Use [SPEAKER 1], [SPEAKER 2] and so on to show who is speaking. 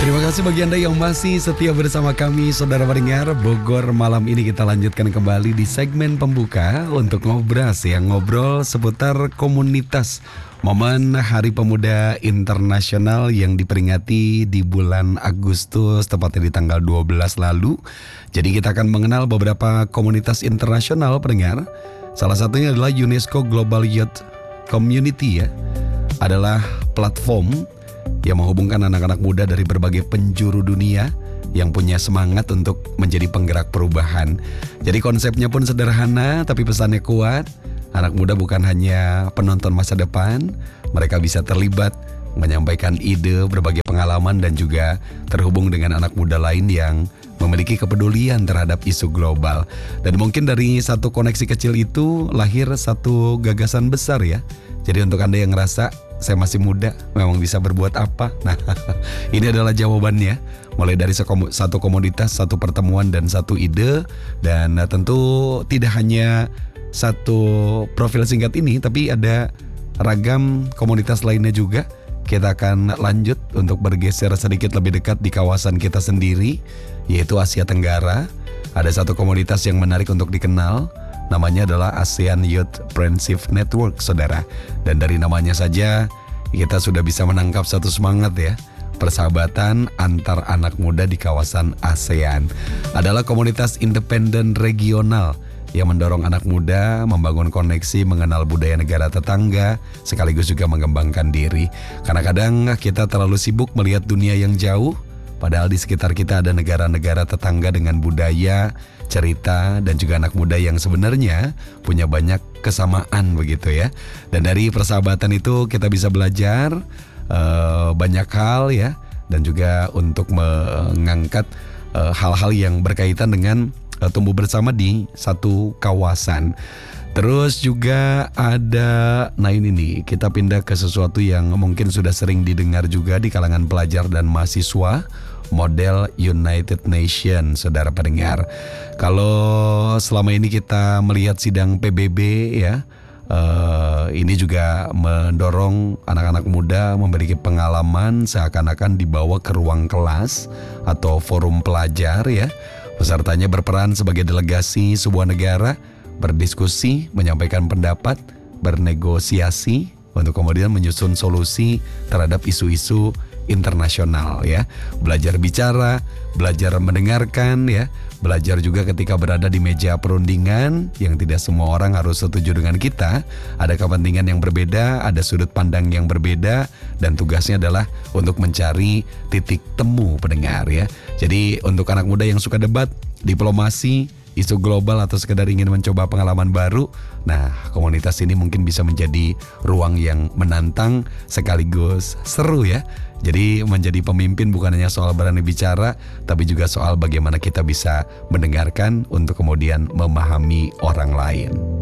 [SPEAKER 1] Terima kasih bagi Anda yang masih setia bersama kami, saudara pendengar Bogor. Malam ini kita lanjutkan kembali di segmen pembuka untuk ngobrol seputar komunitas. Momen Hari Pemuda Internasional yang diperingati di bulan Agustus, tepatnya di tanggal 12 lalu. Jadi kita akan mengenal beberapa komunitas internasional, pendengar. Salah satunya adalah UNESCO Global Youth Community ya. Adalah platform yang menghubungkan anak-anak muda dari berbagai penjuru dunia yang punya semangat untuk menjadi penggerak perubahan. Jadi konsepnya pun sederhana tapi pesannya kuat. Anak muda bukan hanya penonton masa depan, mereka bisa terlibat, menyampaikan ide, berbagai pengalaman dan juga terhubung dengan anak muda lain yang memiliki kepedulian terhadap isu global. Dan mungkin dari satu koneksi kecil itu lahir satu gagasan besar ya. Jadi untuk Anda yang ngerasa saya masih muda, memang bisa berbuat apa? Nah, ini adalah jawabannya. Mulai dari satu komoditas, satu pertemuan, dan satu ide. Dan tentu tidak hanya satu profil singkat ini, tapi ada ragam komunitas lainnya juga. Kita akan lanjut untuk bergeser sedikit lebih dekat di kawasan kita sendiri, yaitu Asia Tenggara. Ada satu komunitas yang menarik untuk dikenal. Namanya adalah ASEAN Youth Friendship Network, saudara. Dan dari namanya saja kita sudah bisa menangkap satu semangat ya. Persahabatan antar anak muda di kawasan ASEAN adalah komunitas independen regional yang mendorong anak muda membangun koneksi, mengenal budaya negara tetangga, sekaligus juga mengembangkan diri. Karena kadang kita terlalu sibuk melihat dunia yang jauh, padahal di sekitar kita ada negara-negara tetangga dengan budaya, cerita, dan juga anak muda yang sebenarnya punya banyak kesamaan begitu ya. Dan dari persahabatan itu kita bisa belajar banyak hal ya. Dan juga untuk mengangkat hal-hal yang berkaitan dengan tumbuh bersama di satu kawasan. Terus juga ada, nah ini nih, kita pindah ke sesuatu yang mungkin sudah sering didengar juga di kalangan pelajar dan mahasiswa, model United Nations, saudara pendengar. Kalau selama ini kita melihat sidang PBB ya, ini juga mendorong anak-anak muda memiliki pengalaman seakan-akan dibawa ke ruang kelas atau forum pelajar ya. Pesertanya berperan sebagai delegasi sebuah negara, berdiskusi, menyampaikan pendapat, bernegosiasi untuk kemudian menyusun solusi terhadap isu-isu internasional ya. Belajar bicara, belajar mendengarkan ya. Belajar juga ketika berada di meja perundingan yang tidak semua orang harus setuju dengan kita. Ada kepentingan yang berbeda, ada sudut pandang yang berbeda, dan tugasnya adalah untuk mencari titik temu pendengar ya. Jadi untuk anak muda yang suka debat, diplomasi, isu global atau sekedar ingin mencoba pengalaman baru, nah komunitas ini mungkin bisa menjadi ruang yang menantang sekaligus seru ya. Jadi menjadi pemimpin bukan hanya soal berani bicara, tapi juga soal bagaimana kita bisa mendengarkan untuk kemudian memahami orang lain.